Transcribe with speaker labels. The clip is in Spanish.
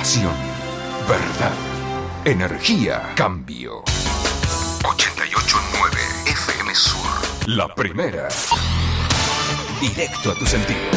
Speaker 1: pasión, verdad, energía, cambio. 88.9 FM Sur. La primera. Directo a tu sentido.